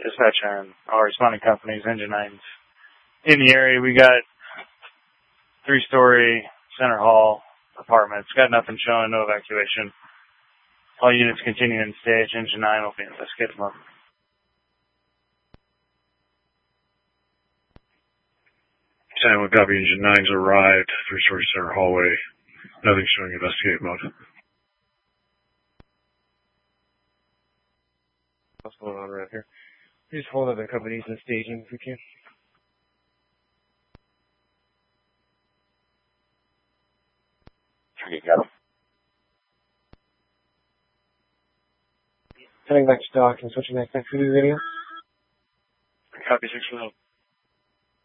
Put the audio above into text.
dispatch and all responding companies, Engine 9s. In the area, we got 3-story center hall apartments. Got nothing showing, no evacuation. All units continue in stage. Engine 9 will be investigated tomorrow. San Juan copy, Engine 9's arrived. 3-story center hallway. Nothing showing investigate mode. What's going on around here? Just hold other companies in staging if we can. Okay, got him. Heading back to dock and switching back to the video. Copy 6 for